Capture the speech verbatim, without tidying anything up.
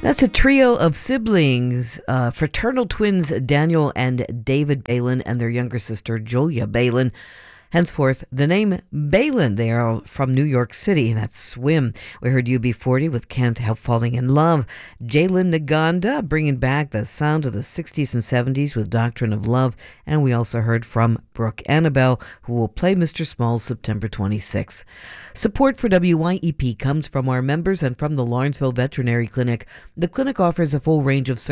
That's a trio of siblings, uh, fraternal twins Daniel and David Balin, and their younger sister Julia Balin. Henceforth, the name Balin. They are from New York City. That's Swim. We heard U B forty with Can't Help Falling in Love. Jalen Naganda bringing back the sound of the sixties and seventies with Doctrine of Love. And we also heard from Brooke Annabelle, who will play Mister Small September twenty-sixth. Support for W Y E P comes from our members and from the Lawrenceville Veterinary Clinic. The clinic offers a full range of services